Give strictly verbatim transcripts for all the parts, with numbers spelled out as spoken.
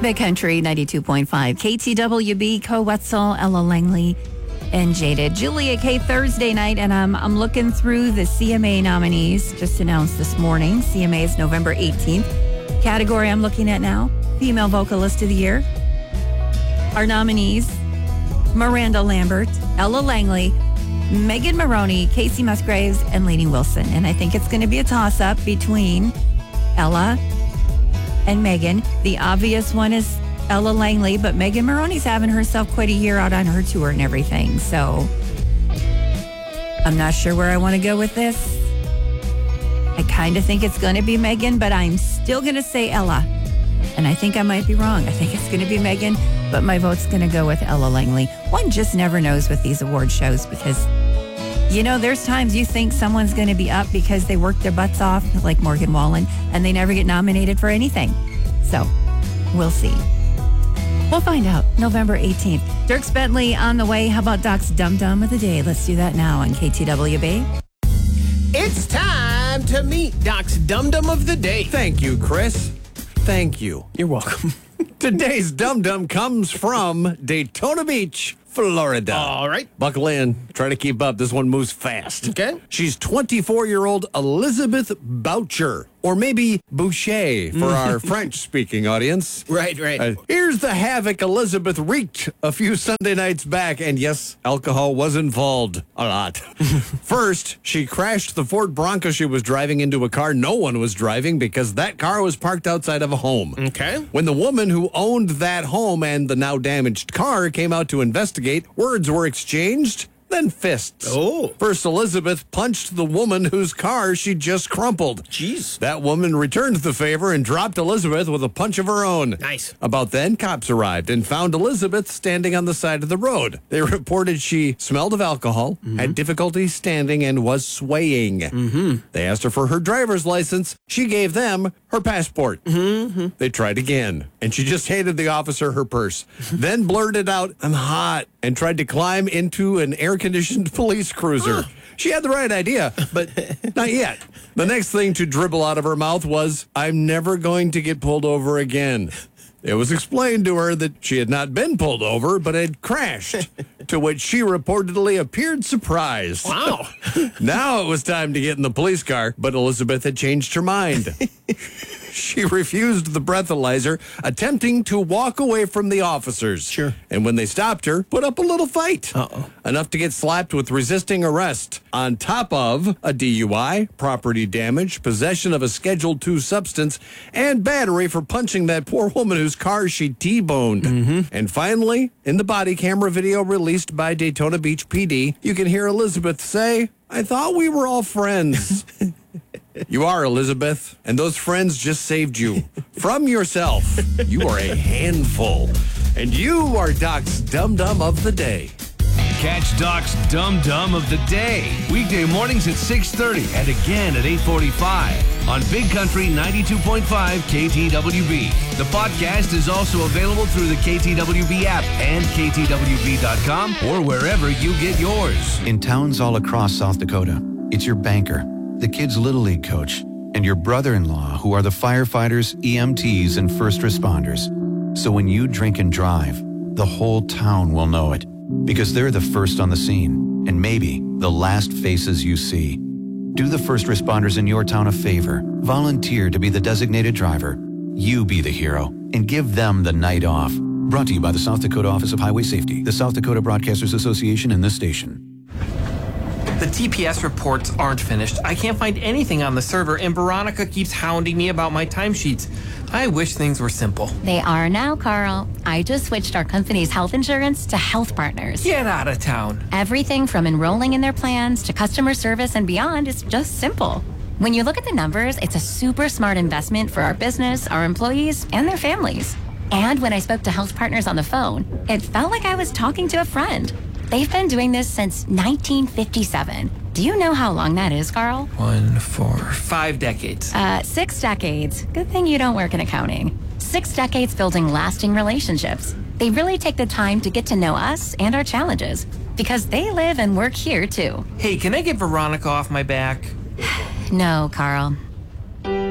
Big Country ninety-two point five. K T W B, Co Wetzel, Ella Langley, and Jaded. Julia K Thursday night, and I'm, I'm looking through the C M A nominees just announced this morning. C M A is November eighteenth. Category I'm looking at now, Female Vocalist of the Year. Our nominees, Miranda Lambert, Ella Langley, Megan Maroney, Casey Musgraves, and Lainey Wilson. And I think it's going to be a toss-up between Ella and Megan. The obvious one is Ella Langley, but Megan Maroney's having herself quite a year out on her tour and everything. So I'm not sure where I want to go with this. I kind of think it's going to be Megan, but I'm still going to say Ella. And I think I might be wrong. I think it's going to be Megan, but my vote's going to go with Ella Langley. One just never knows with these award shows because, you know, there's times you think someone's going to be up because they worked their butts off, like Morgan Wallen, and they never get nominated for anything. So we'll see. We'll find out November eighteenth. Dierks Bentley on the way. How about Doc's Dum Dum of the Day? Let's do that now on K T W B. It's time to meet Doc's Dum Dum of the Day. Thank you, Chris. Thank you. You're welcome. Today's Dum Dum comes from Daytona Beach, Florida. All right. Buckle in. Try to keep up. This one moves fast. Okay. She's twenty-four-year-old Elizabeth Boucher, or maybe Boucher for our French-speaking audience. Right, right. Uh, here's the havoc Elizabeth wreaked a few Sunday nights back, and yes, alcohol was involved a lot. First, she crashed the Ford Bronco she was driving into a car no one was driving because that car was parked outside of a home. Okay. When the woman who owned that home and the now damaged car came out to investigate, words were exchanged, then fists. Oh. First, Elizabeth punched the woman whose car she just crumpled. Jeez. That woman returned the favor and dropped Elizabeth with a punch of her own. Nice. About then, cops arrived and found Elizabeth standing on the side of the road. They reported she smelled of alcohol, mm-hmm. had difficulty standing, and was swaying. Mm-hmm. They asked her for her driver's license. She gave them her passport. Mm-hmm. They tried again, and she just handed the officer her purse. Then blurted out, "I'm hot," and tried to climb into an air-conditioned police cruiser. She had the right idea, but not yet. The next thing to dribble out of her mouth was, "I'm never going to get pulled over again." It was explained to her that she had not been pulled over, but had crashed, to which she reportedly appeared surprised. Wow. Now it was time to get in the police car, but Elizabeth had changed her mind. She refused the breathalyzer, attempting to walk away from the officers. Sure. And when they stopped her, put up a little fight. Uh-oh. Enough to get slapped with resisting arrest, on top of a D U I, property damage, possession of a Schedule two substance, and battery for punching that poor woman whose car she T-boned. Mm-hmm. And finally, in the body camera video released by Daytona Beach P D, you can hear Elizabeth say, "I thought we were all friends." You are, Elizabeth, and those friends just saved you from yourself. You are a handful, and you are Doc's Dum Dum of the Day. Catch Doc's Dum Dum of the Day weekday mornings at six thirty and again at eight forty-five on Big Country ninety-two point five K T W B. The podcast is also available through the K T W B app and K T W B dot com or wherever you get yours. In towns all across South Dakota, it's your banker, the kids' Little League coach, and your brother-in-law who are the firefighters, E M Ts, and first responders. So when you drink and drive, the whole town will know it because they're the first on the scene and maybe the last faces you see. Do the first responders in your town a favor. Volunteer to be the designated driver. You be the hero and give them the night off. Brought to you by the South Dakota Office of Highway Safety, the South Dakota Broadcasters Association, and this station. The T P S reports aren't finished. I can't find anything on the server, and Veronica keeps hounding me about my timesheets. I wish things were simple. They are now, Carl. I just switched our company's health insurance to Health Partners. Get out of town. Everything from enrolling in their plans to customer service and beyond is just simple. When you look at the numbers, it's a super smart investment for our business, our employees, and their families. And when I spoke to Health Partners on the phone, it felt like I was talking to a friend. They've been doing this since nineteen fifty-seven. Do you know how long that is, Carl? One, four, five decades. Uh, six decades. Good thing you don't work in accounting. Six decades building lasting relationships. They really take the time to get to know us and our challenges because they live and work here, too. Hey, can I get Veronica off my back? No, Carl.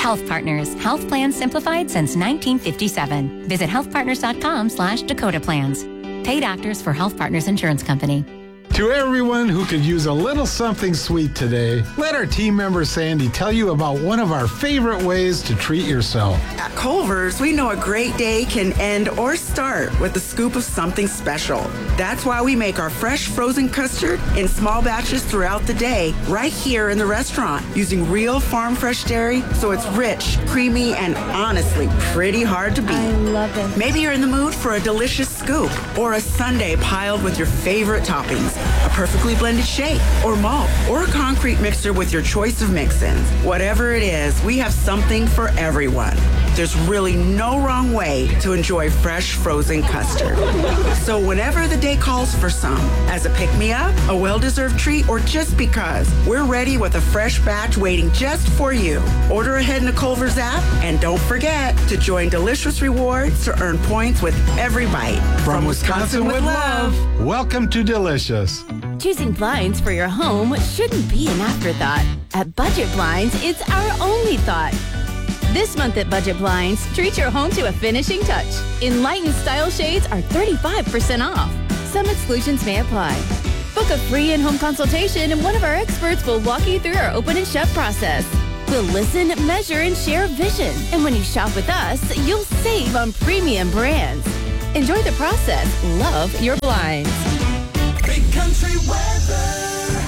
Health Partners, health plans simplified since nineteen fifty-seven. Visit healthpartners.com slash Dakota Plans. Paid actors for Health Partners Insurance Company. To everyone who could use a little something sweet today, let our team member Sandy tell you about one of our favorite ways to treat yourself. At Culver's, we know a great day can end or start with a scoop of something special. That's why we make our fresh frozen custard in small batches throughout the day, right here in the restaurant, using real farm fresh dairy, so it's rich, creamy, and honestly pretty hard to beat. I love it. Maybe you're in the mood for a delicious scoop or a sundae piled with your favorite toppings. A perfectly blended shake or malt or a concrete mixer with your choice of mix-ins. Whatever it is, we have something for everyone. There's really no wrong way to enjoy fresh frozen custard. So whenever the day calls for some, as a pick-me-up, a well-deserved treat, or just because, we're ready with a fresh batch waiting just for you. Order ahead in the Culver's app, and don't forget to join Delicious Rewards to earn points with every bite. From Wisconsin with love, welcome to Delicious. Choosing blinds for your home shouldn't be an afterthought. At Budget Blinds, it's our only thought. This month at Budget Blinds, treat your home to a finishing touch. Enlightened style shades are thirty-five percent off. Some exclusions may apply. Book a free in-home consultation and one of our experts will walk you through our open and shut process. We'll listen, measure, and share vision. And when you shop with us, you'll save on premium brands. Enjoy the process. Love your blinds. Big country weather.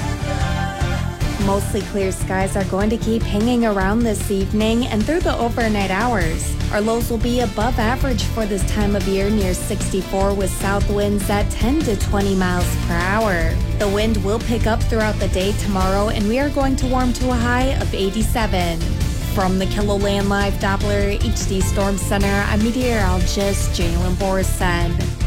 Mostly clear skies are going to keep hanging around this evening and through the overnight hours. Our lows will be above average for this time of year, near sixty-four, with south winds at ten to twenty miles per hour. The wind will pick up throughout the day tomorrow, and we are going to warm to a high of eighty-seven. From the KiloLand Live Doppler H D Storm Center, I'm meteorologist Jalen Borson.